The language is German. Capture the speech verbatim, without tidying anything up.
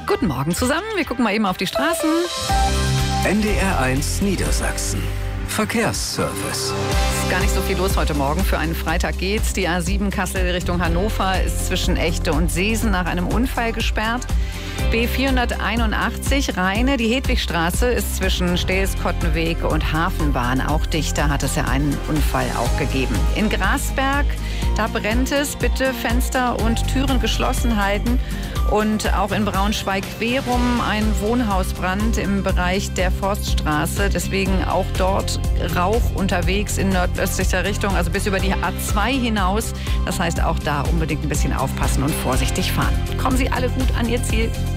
Guten Morgen zusammen. Wir gucken mal eben auf die Straßen. N D R eins Niedersachsen. Verkehrsservice. Es ist gar nicht so viel los heute Morgen. Für einen Freitag geht's. Die A sieben Kassel Richtung Hannover ist zwischen Echte und Seesen nach einem Unfall gesperrt. B vierhunderteinundachtzig Rheine, die Hedwigstraße ist zwischen Stels-Kottenweg und Hafenbahn auch dicht. Da hat es ja einen Unfall auch gegeben. In Grasberg, da brennt es. Bitte Fenster und Türen geschlossen halten. Und auch in Braunschweig-Querum ein Wohnhausbrand im Bereich der Forststraße. Deswegen auch dort Rauch unterwegs in nordöstlicher Richtung, also bis über die A zwei hinaus. Das heißt, auch da unbedingt ein bisschen aufpassen und vorsichtig fahren. Kommen Sie alle gut an Ihr Ziel.